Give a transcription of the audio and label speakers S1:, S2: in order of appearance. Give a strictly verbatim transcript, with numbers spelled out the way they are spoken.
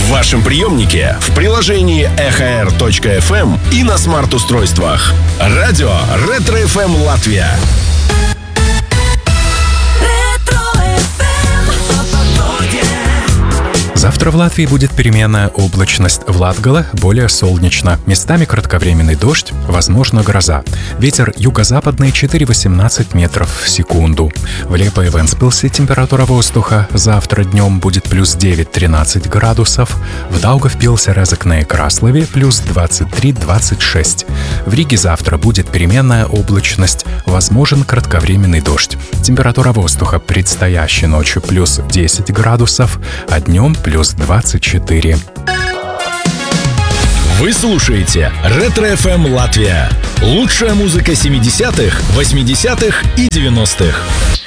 S1: В вашем приемнике, в приложении эхо эр точка эф эм и на смарт-устройствах. Радио Ретро-эф эм Латвия.
S2: Завтра в Латвии будет переменная облачность. В Латгале более солнечно. Местами кратковременный дождь, возможно гроза. Ветер юго-западный четыре восемнадцать метров в секунду. В Лепо и Вентспилсе температура воздуха завтра днем будет плюс девять тринадцать градусов. В Даугавпилсе, Резекне и Краслове плюс двадцать три двадцать шесть. В Риге завтра будет переменная облачность, возможен кратковременный дождь. Температура воздуха предстоящей ночью плюс десять градусов, а днем плюс двадцать четыре.
S1: Вы слушаете Ретро-эф эм Латвия. Лучшая музыка семидесятых, восьмидесятых и девяностых.